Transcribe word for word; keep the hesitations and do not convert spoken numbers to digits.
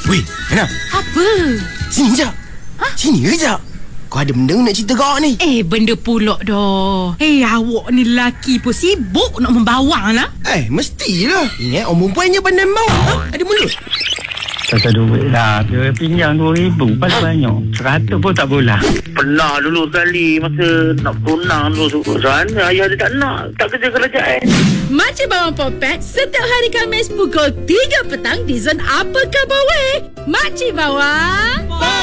Weh, Ana, Apa? sini je. Ha? Sini kejap. Kau ada benda nak cerita kau ni? Eh, benda pulak dah. Eh, awak ni lelaki pun sibuk nak membawang lah. Eh, mestilah. Ingat orang perempuannya pandai bawa. Ha? Ada mulut. Tak ada duit lah. Dia pinjam dua ribu. Pasal banyak. Seratus pun tak boleh. Pernah dulu sekali masa nak tunang dulu sana ayah dia tak nak, tak kerja kerajaan. Makcik Bawang Popet setiap hari Khamis pukul tiga petang di Zon Apa Khabar Weh. Makcik Bawang